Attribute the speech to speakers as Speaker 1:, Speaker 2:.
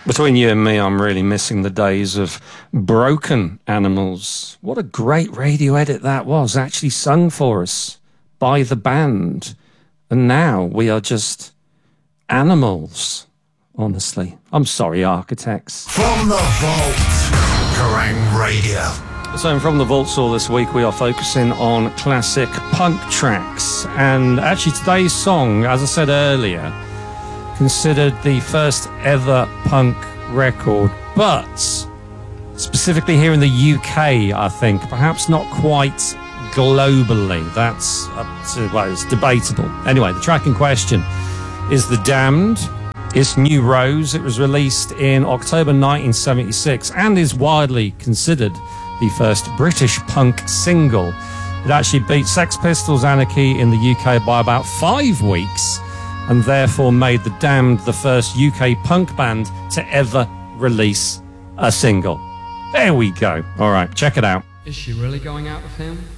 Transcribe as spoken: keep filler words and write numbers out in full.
Speaker 1: Between you and me, I'm really missing the days of Broken Animals. What a great radio edit that was, actually sung for us by the band. And now we are just animals, honestly. I'm sorry, Architects.
Speaker 2: From the Vault, Kerrang Radio.
Speaker 1: So from the Vault Saw this week, we are focusing on classic punk tracks. And actually today's song, as I said earlier, considered the first ever punk record, but specifically here in the U K, I think, perhaps not quite globally. That's up to, well, it's debatable. Anyway, the track in question is The Damned. It's New Rose. It was released in October nineteen seventy-six and is widely considered the first British punk single. It actually beat Sex Pistols' Anarchy in the U K by about five weeks and therefore made The Damned the first U K punk band to ever release a single. There we go. All right, check it out.
Speaker 3: Is she really going out with him?